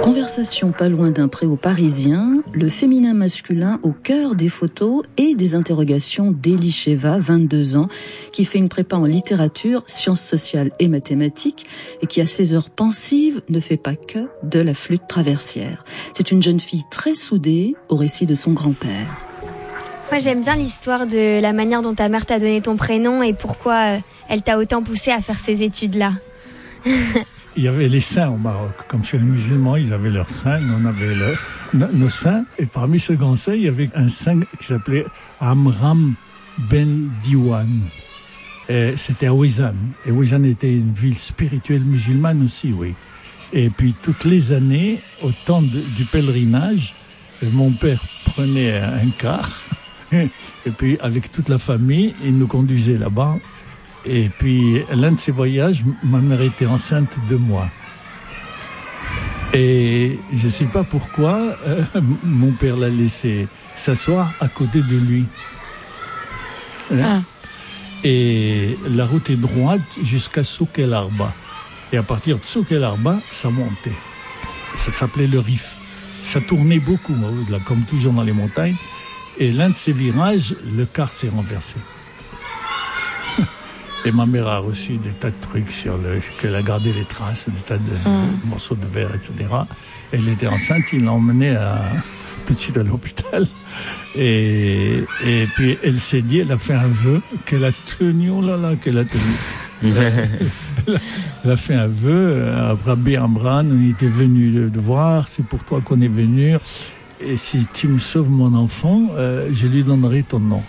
Conversation pas loin d'un préau parisien, le féminin masculin au cœur des photos et des interrogations d'Elisheva, 22 ans, qui fait une prépa en littérature, sciences sociales et mathématiques et qui, à ses heures pensives, ne fait pas que de la flûte traversière. C'est une jeune fille très soudée au récit de son grand-père. Moi, j'aime bien l'histoire de la manière dont ta mère t'a donné ton prénom et pourquoi elle t'a autant poussé à faire ces études-là. Il y avait les saints au Maroc. Comme chez les musulmans, ils avaient leurs saints, nous on avait nos saints. Et parmi ces grands saints, il y avait un saint qui s'appelait Amram Ben Diwan. Et c'était à Ouezan. Et Ouezan était une ville spirituelle musulmane aussi, oui. Et puis toutes les années, au temps du pèlerinage, mon père prenait un car. Et puis avec toute la famille, il nous conduisait là-bas. Et puis, l'un de ces voyages, ma mère était enceinte de moi. Et je ne sais pas pourquoi, mon père l'a laissé s'asseoir à côté de lui. Et la route est droite jusqu'à Souk El Arba. Et à partir de Souk El Arba, ça montait. Ça s'appelait le Rif. Ça tournait beaucoup, là, comme toujours dans les montagnes. Et l'un de ces virages, le car s'est renversé. Et ma mère a reçu des tas de trucs qu'elle a gardé les traces, des tas de morceaux de verre, etc. Elle était enceinte, il l'a emmenée tout de suite à l'hôpital. Et puis elle s'est dit, elle a fait un vœu qu'elle a tenu, qu'elle a tenu. Elle a fait un vœu à Rabbi Amran, on était venu le voir, c'est pour toi qu'on est venu. Et si tu me sauves mon enfant, je lui donnerai ton nom.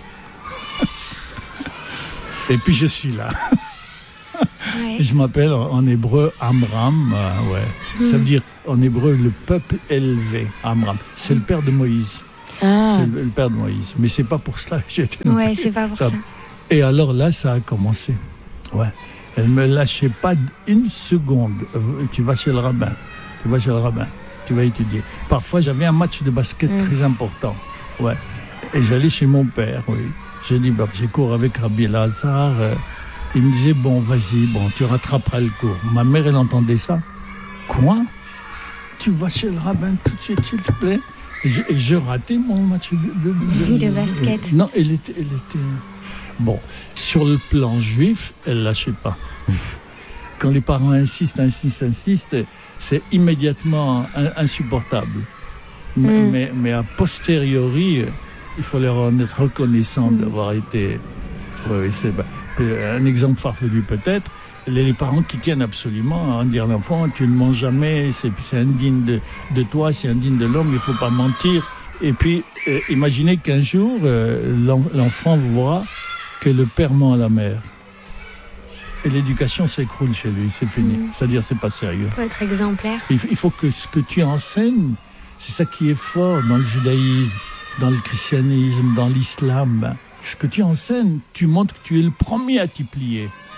Et puis je suis là. Ouais. Et je m'appelle en hébreu Amram. Ça veut dire en hébreu le peuple élevé. Amram. C'est le père de Moïse. C'est le père de Moïse. Mais c'est pas pour cela que j'ai été nommé. Ouais, c'est pas pour ça. Et alors là, ça a commencé. Ouais. Elle me lâchait pas une seconde. Tu vas chez le rabbin. Tu vas étudier. Parfois, j'avais un match de basket très important. Ouais. Et j'allais chez mon père, oui. J'ai dit, j'ai cours avec Rabbi Lazare. Il me disait, vas-y, tu rattraperas le cours. Ma mère, elle entendait ça. Quoi? Tu vas chez le rabbin tout de suite, s'il te plaît? Et je ratais mon match de basket. Non, elle était... Bon, sur le plan juif, elle lâchait pas. Quand les parents insistent, c'est immédiatement insupportable. Mais a posteriori... Il faut leur en être reconnaissant d'avoir été... c'est un exemple farfelu peut-être. Les parents qui tiennent absolument à dire à l'enfant, tu ne mens jamais, c'est indigne de toi, c'est indigne de l'homme, il ne faut pas mentir. Et puis, imaginez qu'un jour, l'enfant voit que le père ment à la mère. Et l'éducation s'écroule chez lui, c'est fini. C'est-à-dire, c'est pas sérieux. Il faut être exemplaire. Il faut que ce que tu enseignes, c'est ça qui est fort dans le judaïsme, dans le christianisme, dans l'islam. Ce que tu enseignes, tu montres que tu es le premier à t'y plier.